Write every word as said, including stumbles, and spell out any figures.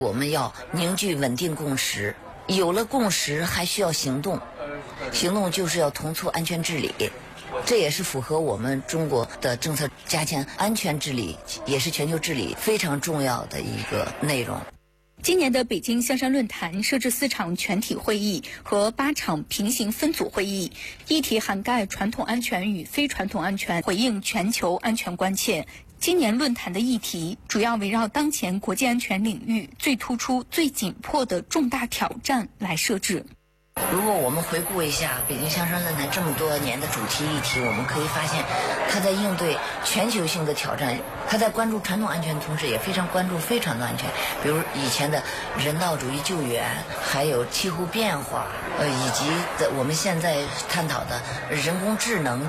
我们要凝聚稳定共识，有了共识还需要行动，行动就是要统促安全治理，这也是符合我们中国的政策，加强安全治理也是全球治理非常重要的一个内容。 今年的北京香山论坛设置四场全体会议和八场平行分组会议，议题涵盖传统安全与非传统安全，回应全球安全关切。今年论坛的议题主要围绕当前国际安全领域最突出、最紧迫的重大挑战来设置。 如果我们回顾一下北京香山论坛这么多年的主题议题，我们可以发现，它在应对全球性的挑战，它在关注传统安全的同时，也非常关注非传统安全，比如以前的人道主义救援，还有气候变化，呃，以及的我们现在探讨的人工智能。